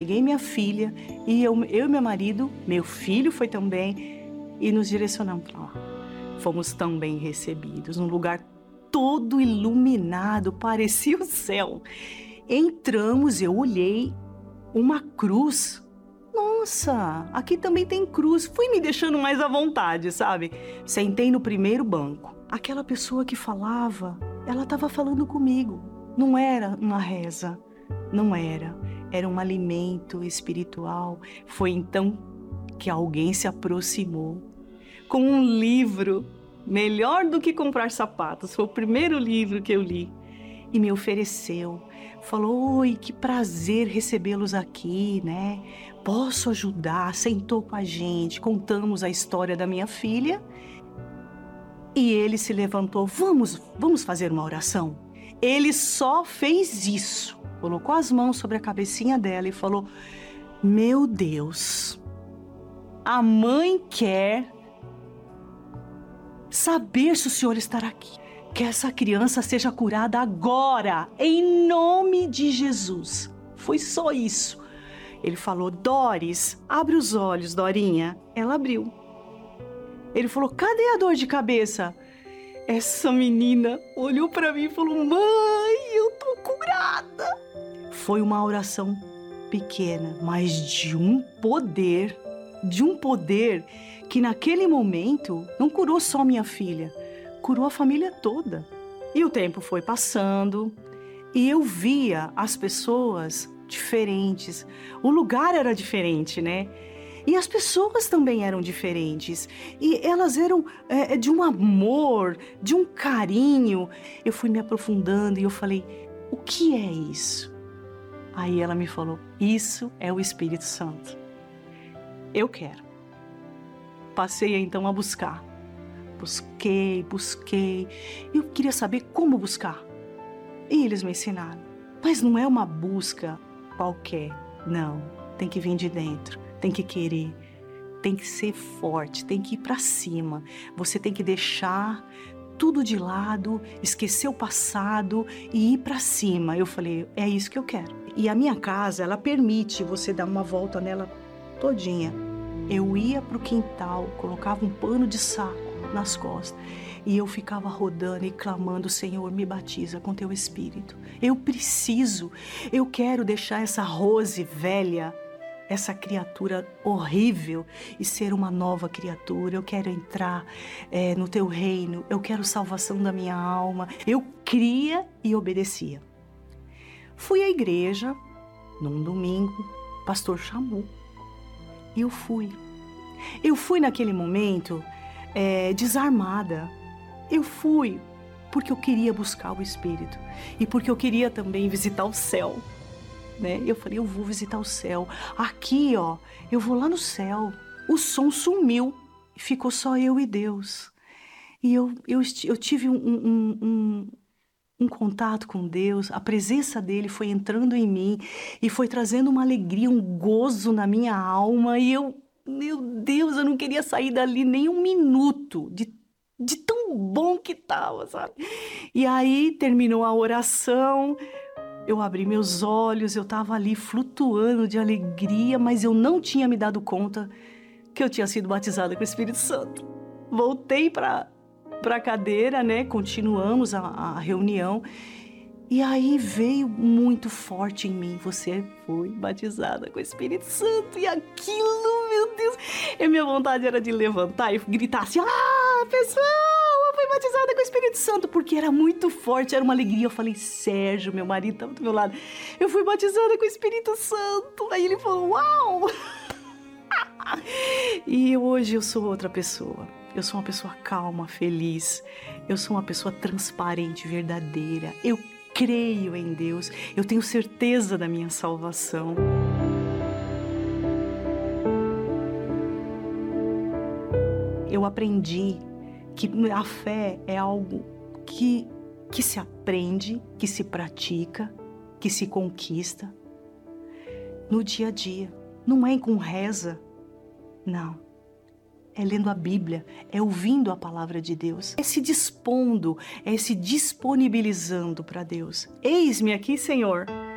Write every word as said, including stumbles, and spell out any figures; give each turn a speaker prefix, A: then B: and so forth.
A: peguei minha filha e eu, eu e meu marido, meu filho foi também, e nos direcionamos para lá. Fomos tão bem recebidos, num lugar todo iluminado, parecia o céu. Entramos, eu olhei, uma cruz. Nossa, aqui também tem cruz. Fui me deixando mais à vontade, sabe? Sentei no primeiro banco. Aquela pessoa que falava, ela estava falando comigo. Não era uma reza, não era. Era um alimento espiritual. Foi então que alguém se aproximou com um livro, melhor do que comprar sapatos. Foi o primeiro livro que eu li. E me ofereceu. Falou, oi, que prazer recebê-los aqui, né? Posso ajudar? Sentou com a gente, contamos a história da minha filha. E ele se levantou, vamos, vamos fazer uma oração? Ele só fez isso. Colocou as mãos sobre a cabecinha dela e falou, meu Deus, a mãe quer saber se o senhor estará aqui. Que essa criança seja curada agora, em nome de Jesus. Foi só isso. Ele falou, Doris, abre os olhos, Dorinha. Ela abriu. Ele falou, cadê a dor de cabeça? Essa menina olhou para mim e falou, mãe, eu tô curada. Foi uma oração pequena, mas de um poder, de um poder que naquele momento não curou só minha filha, curou a família toda. E o tempo foi passando e eu via as pessoas diferentes. O lugar era diferente, né? E as pessoas também eram diferentes. E elas eram é, de um amor, de um carinho. Eu fui me aprofundando e eu falei, o que é isso? Aí ela me falou, isso é o Espírito Santo. Eu quero. Passei então a buscar. Busquei, busquei. Eu queria saber como buscar. E eles me ensinaram. Mas não é uma busca qualquer. Não, tem que vir de dentro. Tem que querer. Tem que ser forte. Tem que ir para cima. Você tem que deixar tudo de lado, esquecer o passado e ir para cima. Eu falei, é isso que eu quero. E a minha casa, ela permite você dar uma volta nela todinha. Eu ia pro quintal, colocava um pano de saco nas costas e eu ficava rodando e clamando, Senhor, me batiza com teu Espírito. Eu preciso, eu quero deixar essa Rose velha, essa criatura horrível e ser uma nova criatura. Eu quero entrar é, no teu reino, eu quero salvação da minha alma. Eu cria e obedecia. Fui à igreja, num domingo, o pastor chamou. E eu fui. Eu fui naquele momento é, desarmada. Eu fui porque eu queria buscar o Espírito. E porque eu queria também visitar o céu. Né? Eu falei, eu vou visitar o céu. Aqui, ó, eu vou lá no céu. O som sumiu. Ficou só eu e Deus. E eu, eu, eu tive um, um, um, um contato com Deus. A presença dele foi entrando em mim. E foi trazendo uma alegria, um gozo na minha alma. E eu, meu Deus, eu não queria sair dali nem um minuto. De, de tão bom que tava, sabe? E aí terminou a oração. Eu abri meus olhos, eu estava ali flutuando de alegria, mas eu não tinha me dado conta que eu tinha sido batizada com o Espírito Santo. Voltei para a cadeira, né? Continuamos a, a reunião. E aí veio muito forte em mim, você foi batizada com o Espírito Santo. E aquilo, meu Deus, a minha vontade era de levantar e gritar assim, ah, pessoal, eu fui batizada com o Espírito Santo, porque era muito forte, era uma alegria. Eu falei, Sérgio, meu marido estava do meu lado, eu fui batizada com o Espírito Santo. Aí ele falou, uau! E hoje eu sou outra pessoa. Eu sou uma pessoa calma, feliz. Eu sou uma pessoa transparente, verdadeira. Eu creio em Deus, eu tenho certeza da minha salvação. Eu aprendi que a fé é algo que, que se aprende, que se pratica, que se conquista no dia a dia. Não é com reza, não. É lendo a Bíblia, é ouvindo a palavra de Deus, é se dispondo, é se disponibilizando para Deus. Eis-me aqui, Senhor.